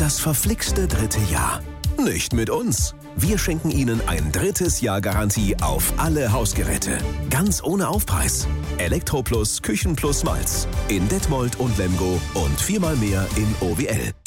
das verflixte 3. Jahr. Nicht mit uns. Wir schenken Ihnen ein 3. Jahr Garantie auf alle Hausgeräte. Ganz ohne Aufpreis. Elektro Plus, Küchen Plus Malz. In Detmold und Lemgo und 4-mal mehr in OWL.